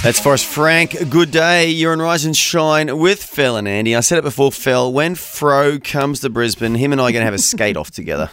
That's Forrest Frank. Good day. You're on Rise and Shine with Phil and Andy. I said it before, Phil, when Fro comes to Brisbane, him and I are going to have a skate off together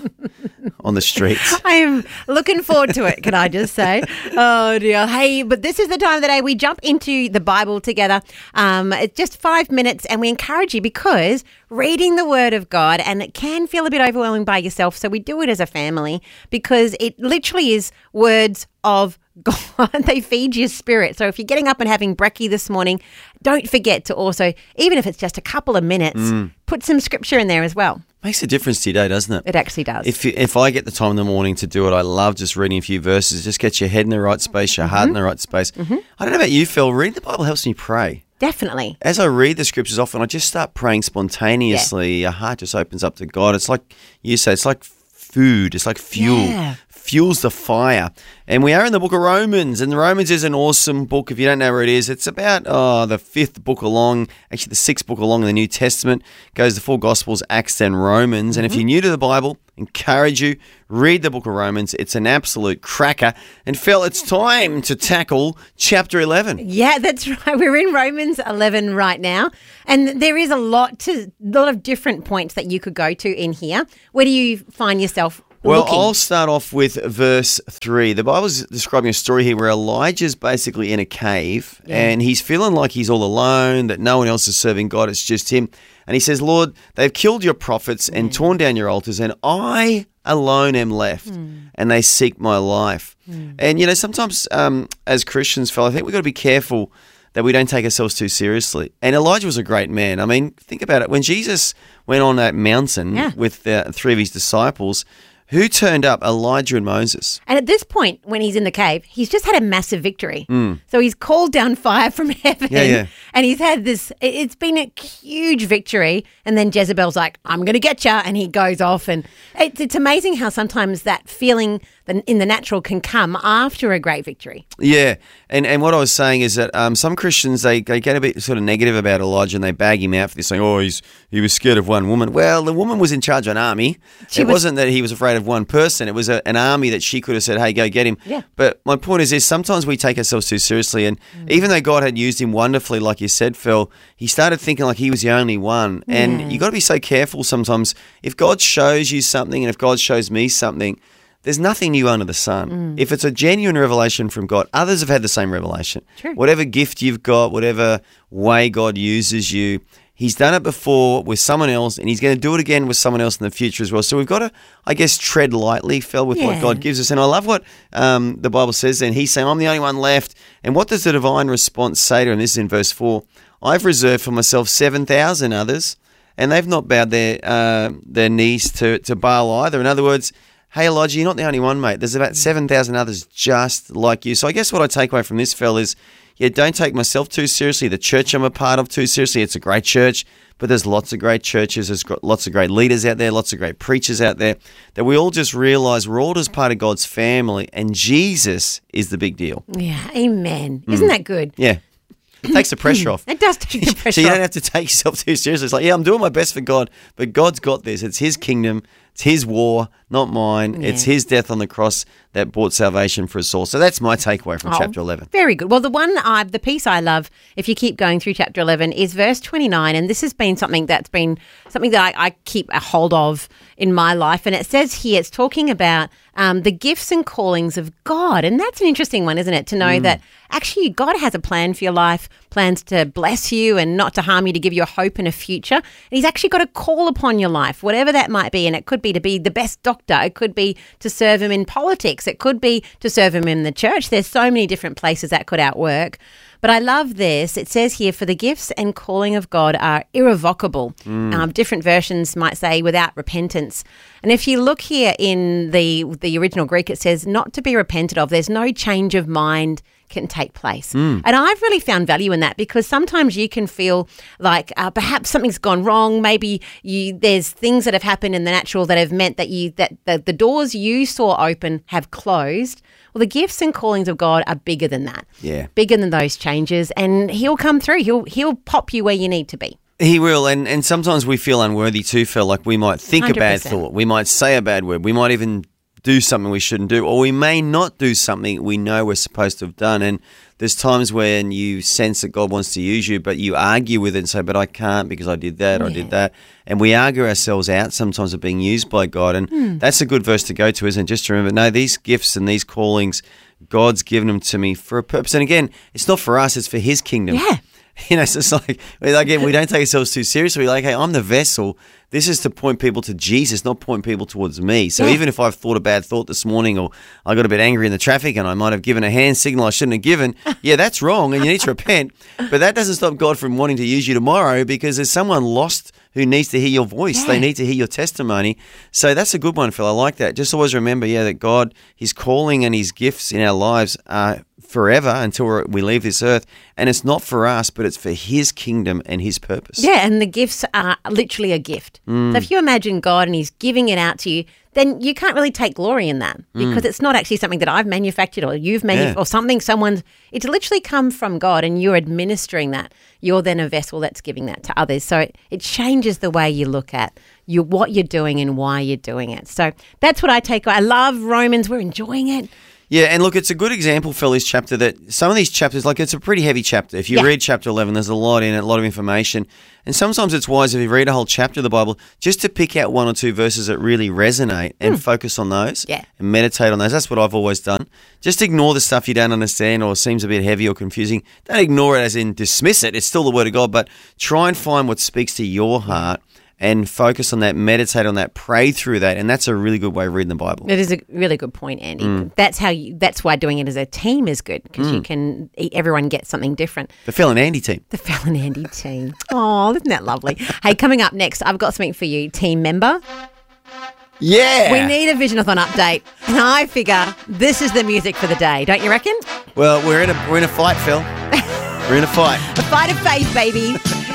on the streets. I am looking forward to it, can I just say? Oh, dear. Hey, but this is the time of the day we jump into the Bible together. It's just 5 minutes, and we encourage you because reading the Word of God, and it can feel a bit overwhelming by yourself, so we do it as a family because it literally is words of God. They feed your spirit. So if you're getting up and having brekkie this morning, don't forget to also, even if it's just a couple of minutes, put some scripture in there as well. Makes a difference to your day, doesn't it? It actually does. If I get the time in the morning to do it, I love just reading a few verses. Just get your head in the right space, your heart in the right space. I don't know about you, Phil. Reading the Bible helps me pray. Definitely. As I read the scriptures often, I just start praying spontaneously. Your heart just opens up to God. It's like you say, it's like food. It's like fuel. Yeah. Fuels the fire. And we are in the book of Romans, and Romans is an awesome book. If you don't know where it is, it's about the fifth book along, actually the sixth book along in the New Testament. It goes the four Gospels, Acts and Romans. And if you're new to the Bible, encourage you, read the book of Romans. It's an absolute cracker. And Phil, it's time to tackle chapter 11. Yeah, that's right. We're in Romans 11 right now. And there is a lot of different points that you could go to in here. Where do you find yourself looking? I'll start off with verse 3. The Bible's describing a story here where Elijah's basically in a cave and he's feeling like he's all alone, that no one else is serving God, it's just him. And he says, Lord, they've killed your prophets and torn down your altars, and I alone am left, and they seek my life. And, you know, sometimes as Christians, Phil, I think we've got to be careful that we don't take ourselves too seriously. And Elijah was a great man. I mean, think about it. When Jesus went on that mountain with three of his disciples, who turned up? Elijah and Moses. And at this point, when he's in the cave, he's just had a massive victory. So he's called down fire from heaven. And he's had this, it's been a huge victory. And then Jezebel's like, I'm going to get you. And he goes off. And it's amazing how sometimes that feeling in the natural can come after a great victory. Yeah. And what I was saying is that some Christians, they get a bit sort of negative about Elijah and they bag him out for this, saying, oh, he was scared of one woman. Well, the woman was in charge of an army. It wasn't that he was afraid of one person. It was an army that she could have said, hey, go get him. Yeah. But my point is this, sometimes we take ourselves too seriously. And even though God had used him wonderfully, like you said, Phil, he started thinking like he was the only one. And you got to be so careful sometimes. If God shows you something and if God shows me something, there's nothing new under the sun. If it's a genuine revelation from God, others have had the same revelation. True. Whatever gift you've got, whatever way God uses you, he's done it before with someone else, and he's going to do it again with someone else in the future as well. So we've got to, I guess, tread lightly, Phil, with what God gives us. And I love what the Bible says. And he's saying, I'm the only one left. And what does the divine response say to him? This is in verse 4. I've reserved for myself 7,000 others, and they've not bowed their knees to Baal either. In other words, hey, Elijah, you're not the only one, mate. There's about 7,000 others just like you. So I guess what I take away from this, Phil, is, don't take myself too seriously, the church I'm a part of too seriously. It's a great church, but there's lots of great churches. There's got lots of great leaders out there, lots of great preachers out there, that we all just realise we're all just part of God's family, and Jesus is the big deal. Yeah, amen. Isn't that good? Yeah. It takes the pressure off. It does take the pressure off. So you don't have to take yourself too seriously. It's like, I'm doing my best for God, but God's got this. It's his kingdom. It's his war, not mine. It's his death on the cross that brought salvation for us all. So that's my takeaway from chapter 11. Very good. Well, the piece I love, if you keep going through chapter 11, is verse 29. And this has been something that I keep a hold of in my life. And it says here, it's talking about the gifts and callings of God. And that's an interesting one, isn't it? To know that actually God has a plan for your life, plans to bless you and not to harm you, to give you a hope and a future. And he's actually got a call upon your life, whatever that might be. And it could be to be the best doctor. It could be to serve him in politics. It could be to serve him in the church. There's so many different places that could outwork. But I love this. It says here, for the gifts and calling of God are irrevocable. Different versions might say without repentance. And if you look here in the original Greek, it says not to be repented of. There's no change of mind can take place. And I've really found value in that, because sometimes you can feel like perhaps something's gone wrong. Maybe there's things that have happened in the natural that have meant that the doors you saw open have closed. Well, the gifts and callings of God are bigger than that. Yeah. Bigger than those changes. And he'll come through. He'll pop you where you need to be. He will, and sometimes we feel unworthy too, Phil, like we might think 100%. A bad thought. We might say a bad word. We might even do something we shouldn't do, or we may not do something we know we're supposed to have done. And there's times when you sense that God wants to use you, but you argue with it and say, but I can't because I did that, or I did that. And we argue ourselves out sometimes of being used by God. And that's a good verse to go to, isn't it? Just to remember, no, these gifts and these callings, God's given them to me for a purpose. And again, it's not for us, it's for his kingdom. Yeah. You know, it's just like, again, we don't take ourselves too seriously. We're like, hey, I'm the vessel. This is to point people to Jesus, not point people towards me. So even if I've thought a bad thought this morning, or I got a bit angry in the traffic and I might have given a hand signal I shouldn't have given, that's wrong and you need to repent. But that doesn't stop God from wanting to use you tomorrow, because there's someone lost who needs to hear your voice. Yeah. They need to hear your testimony. So that's a good one, Phil. I like that. Just always remember, that God, his calling and his gifts in our lives are forever until we leave this earth. And it's not for us, but it's for his kingdom and his purpose. Yeah, and the gifts are literally a gift. So if you imagine God and he's giving it out to you, then you can't really take glory in that, because it's not actually something that I've manufactured or you've manufactured or something it's literally come from God, and you're administering that. You're then a vessel that's giving that to others. So it changes the way you look at what you're doing and why you're doing it. So that's what I take. I love Romans. We're enjoying it. Yeah, and look, it's a good example, Phil, this chapter, that some of these chapters, like, it's a pretty heavy chapter. If you read chapter 11, there's a lot in it, a lot of information. And sometimes it's wise, if you read a whole chapter of the Bible, just to pick out one or two verses that really resonate and focus on those and meditate on those. That's what I've always done. Just ignore the stuff you don't understand or seems a bit heavy or confusing. Don't ignore it as in dismiss it. It's still the Word of God, but try and find what speaks to your heart and focus on that, meditate on that, pray through that, and that's a really good way of reading the Bible. It is a really good point, Andy. That's why doing it as a team is good, because everyone gets something different. The Phil and Andy team. The Phil and Andy team. Oh, isn't that lovely? Hey, coming up next, I've got something for you, team member. Yeah. We need a Visionathon update, and I figure this is the music for the day. Don't you reckon? Well, we're in a fight, Phil. We're in a fight. A fight of faith, baby.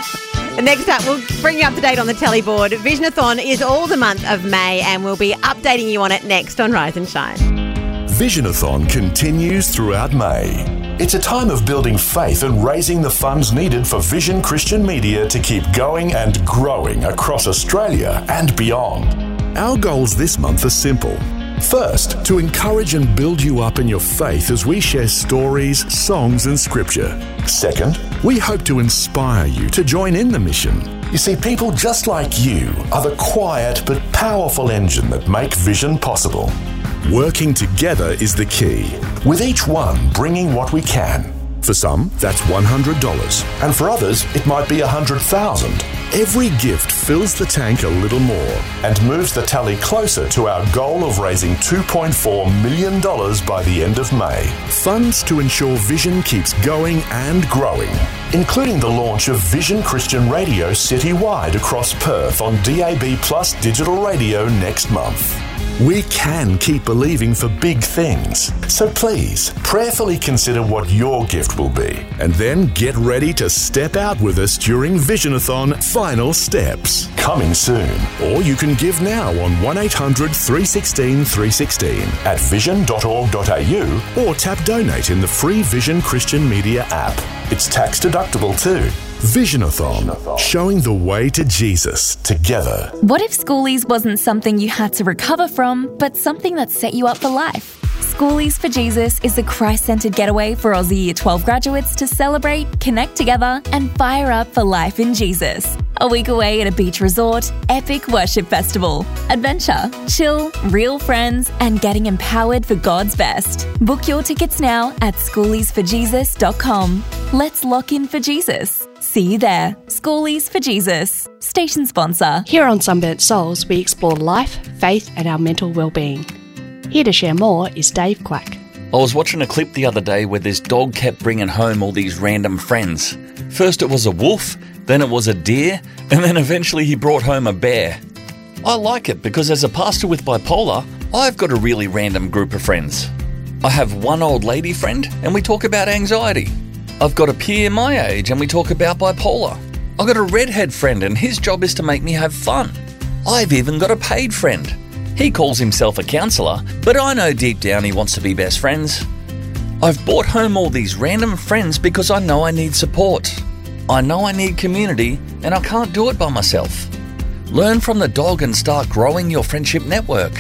Next up, we'll bring you up to date on the teleboard. Visionathon is all the month of May, and we'll be updating you on it next on Rise and Shine. Visionathon continues throughout May. It's a time of building faith and raising the funds needed for Vision Christian Media to keep going and growing across Australia and beyond. Our goals this month are simple. First, to encourage and build you up in your faith as we share stories, songs and scripture. Second, we hope to inspire you to join in the mission. You see, people just like you are the quiet but powerful engine that make Vision possible. Working together is the key, with each one bringing what we can. For some, that's $100, and for others, it might be $100,000. Every gift fills the tank a little more and moves the tally closer to our goal of raising $2.4 million by the end of May. Funds to ensure Vision keeps going and growing, including the launch of Vision Christian Radio citywide across Perth on DAB Plus digital radio next month. We can keep believing for big things. So please, prayerfully consider what your gift will be, and then get ready to step out with us during Visionathon Final Steps. Coming soon. Or you can give now on 1800 316 316 at vision.org.au, or tap donate in the free Vision Christian Media app. It's tax deductible too. Visionathon, showing the way to Jesus together. What if Schoolies wasn't something you had to recover from, but something that set you up for life? Schoolies for Jesus is a Christ-centered getaway for Aussie Year 12 graduates to celebrate, connect together, and fire up for life in Jesus. A week away at a beach resort, epic worship festival, adventure, chill, real friends, and getting empowered for God's best. Book your tickets now at schooliesforjesus.com. Let's lock in for Jesus. See you there. Schoolies for Jesus. Station sponsor. Here on Sunburnt Souls, we explore life, faith, and our mental well-being. Here to share more is Dave Quack. I was watching a clip the other day where this dog kept bringing home all these random friends. First it was a wolf, then it was a deer, and then eventually he brought home a bear. I like it because as a pastor with bipolar, I've got a really random group of friends. I have one old lady friend and we talk about anxiety. I've got a peer my age and we talk about bipolar. I've got a redhead friend and his job is to make me have fun. I've even got a paid friend. He calls himself a counsellor, but I know deep down he wants to be best friends. I've brought home all these random friends because I know I need support. I know I need community and I can't do it by myself. Learn from the dog and start growing your friendship network.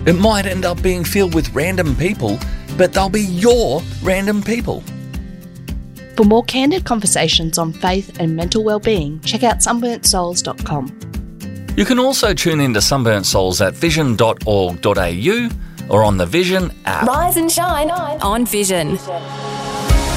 It might end up being filled with random people, but they'll be your random people. For more candid conversations on faith and mental well-being, check out sunburntsouls.com. You can also tune into Sunburnt Souls at vision.org.au or on the Vision app. Rise and shine on Vision.